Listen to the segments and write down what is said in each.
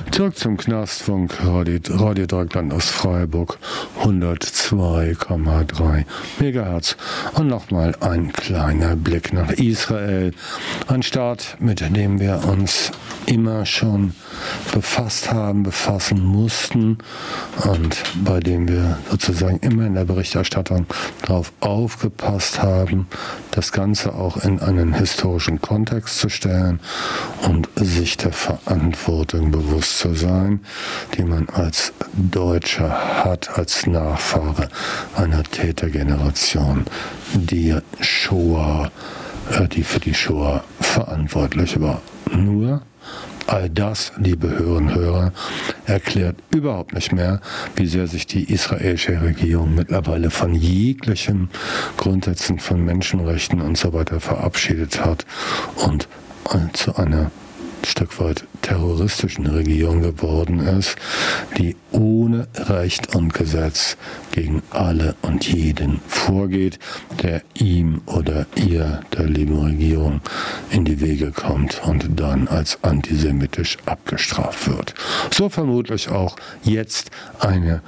Zurück zum Knastfunk, Radio Dreieckland aus Freiburg, 102,3 Megahertz. Und nochmal ein kleiner Blick nach Israel. Ein Staat, mit dem wir uns immer schon befassen mussten und bei dem wir sozusagen immer in der Berichterstattung darauf aufgepasst haben, das Ganze auch in einen historischen Kontext zu stellen und sich der Verantwortung bewusst zu sein, die man als Deutscher hat, als Nachfahre einer Tätergeneration, die für die Shoah verantwortlich war. Nur all das, liebe Hörerinnen und Hörer, erklärt überhaupt nicht mehr, wie sehr sich die israelische Regierung mittlerweile von jeglichen Grundsätzen von Menschenrechten und so weiter verabschiedet hat und zu einer Stück weit terroristischen Regierung geworden ist, die ohne Recht und Gesetz gegen alle und jeden vorgeht, der ihm oder ihr, der lieben Regierung, in die Wege kommt und dann als antisemitisch abgestraft wird. So vermutlich auch jetzt eine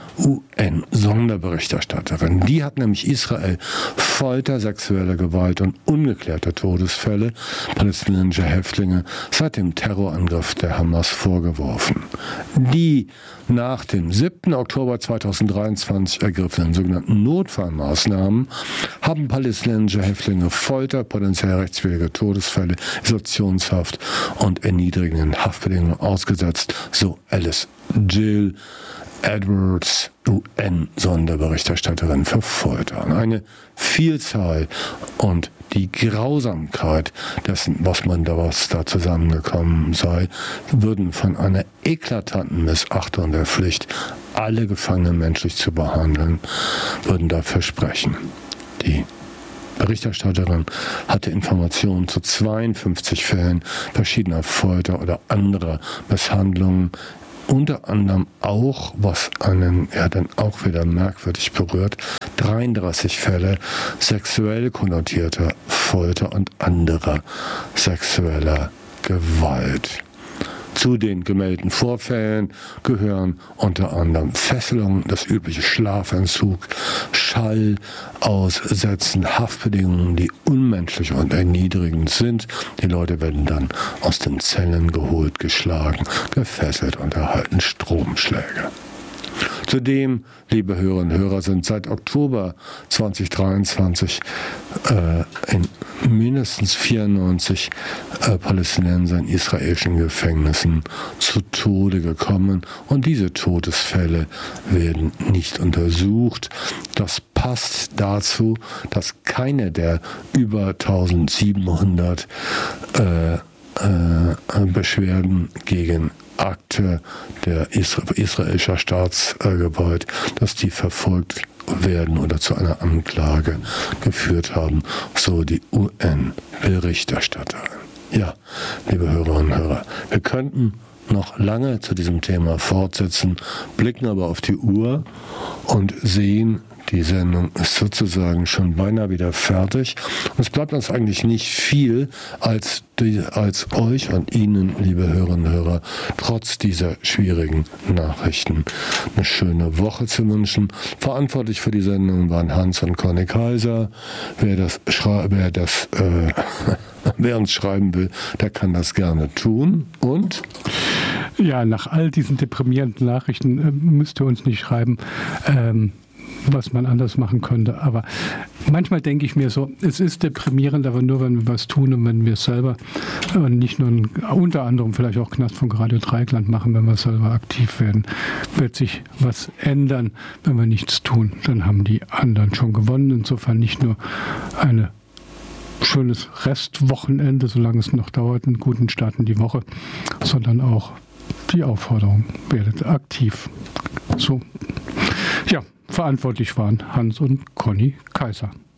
UN-Sonderberichterstatterin. Die hat nämlich Israel Folter, sexuelle Gewalt und ungeklärte Todesfälle palästinensischer Häftlinge seit dem Terrorangriff der Hamas vorgeworfen. Die nach dem 7. Oktober 2023 ergriffenen sogenannten Notfallmaßnahmen haben palästinensische Häftlinge Folter, potenziell rechtswidrige Todesfälle, Isolationshaft und erniedrigenden Haftbedingungen ausgesetzt, so Alice Jill Edwards, UN-Sonderberichterstatterin für Folter. Eine Vielzahl und die Grausamkeit dessen, was da zusammengekommen sei, würden von einer eklatanten Missachtung der Pflicht, alle Gefangenen menschlich zu behandeln, würden dafür sprechen. Die Berichterstatterin hatte Informationen zu 52 Fällen verschiedener Folter oder anderer Misshandlungen, unter anderem auch, was einen dann auch wieder merkwürdig berührt, 33 Fälle sexuell konnotierter Folter und anderer sexueller Gewalt. Zu den gemeldeten Vorfällen gehören unter anderem Fesselung, das übliche Schlafentzug, Schall, Aussetzen, Haftbedingungen, die unmenschlich und erniedrigend sind. Die Leute werden dann aus den Zellen geholt, geschlagen, gefesselt und erhalten Stromschläge. Zudem, liebe Hörerinnen und Hörer, sind seit Oktober 2023 in mindestens 94 Palästinenser in israelischen Gefängnissen zu Tode gekommen und diese Todesfälle werden nicht untersucht. Das passt dazu, dass keine der über 1700 Beschwerden gegen Akte der israelischer Staatsgewalt, dass die verfolgt werden oder zu einer Anklage geführt haben, so die UN-Berichterstatterin. Ja, liebe Hörerinnen und Hörer, wir könnten noch lange zu diesem Thema fortsetzen, blicken aber auf die Uhr und sehen, die Sendung ist sozusagen schon beinahe wieder fertig. Und es bleibt uns eigentlich nicht viel, als euch und Ihnen, liebe Hörerinnen und Hörer, trotz dieser schwierigen Nachrichten eine schöne Woche zu wünschen. Verantwortlich für die Sendung waren Hans und Conny Kaiser. Wer uns schreiben will, der kann das gerne tun. Und? Ja, nach all diesen deprimierenden Nachrichten müsst ihr uns nicht schreiben, was man anders machen könnte. Aber manchmal denke ich mir so, es ist deprimierend, aber nur, wenn wir was tun und wenn wir es selber und nicht nur unter anderem vielleicht auch Knastfunk Radio Dreieckland machen, wenn wir selber aktiv werden, wird sich was ändern. Wenn wir nichts tun, dann haben die anderen schon gewonnen. Insofern nicht nur ein schönes Restwochenende, solange es noch dauert, einen guten Start in die Woche, sondern auch die Aufforderung, werdet aktiv. So. Ja, verantwortlich waren Hans und Conny Kaiser.